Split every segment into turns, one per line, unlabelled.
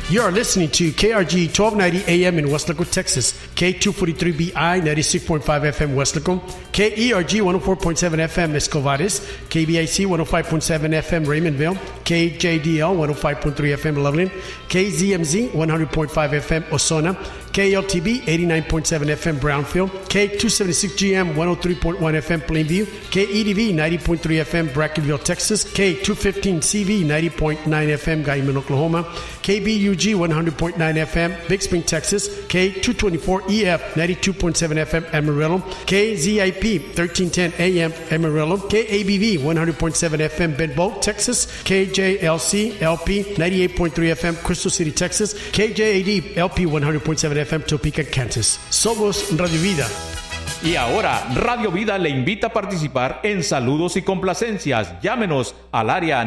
You are listening to KRG 1290 AM in Westlaco, Texas, K243BI 96.5 FM Westlaco, KERG 104.7 FM Escovares, KBIC 105.7 FM Raymondville, KJDL 105.3 FM Loveland, KZMZ 100.5 FM Osona, KLTB 89.7 FM Brownfield, K276GM 103.1 FM Plainview, KEDV 90.3 FM Brackenville, Texas, K215CV 90.9 FM Guyman, Oklahoma, KBUG 100.9 FM Big Spring, Texas, K224EF 92.7 FM Amarillo, KZIP 1310 AM Amarillo, KABV 100.7 FM Benbow, Texas, KJLC LP 98.3 FM Crystal City, Texas, KJAD LP 100.7 FM Topeka, Kansas. Somos Radio Vida.
Y ahora, Radio Vida le invita a participar en Saludos y Complacencias. Llámenos al área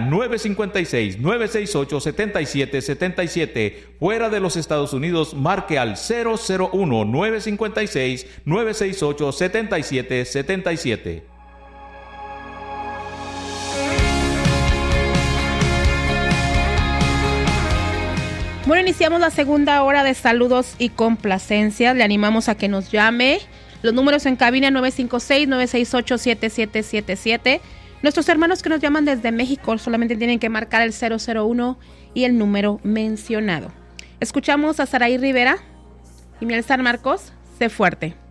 956-968-7777. Fuera de los Estados Unidos, marque al 001-956-968-7777.
Bueno, iniciamos la segunda hora de Saludos y Complacencias. Le animamos a que nos llame. Los números en cabina 956-968-7777. Nuestros hermanos que nos llaman desde México solamente tienen que marcar el 001 y el número mencionado. Escuchamos a Saraí Rivera y Miel San Marcos, Sé Fuerte.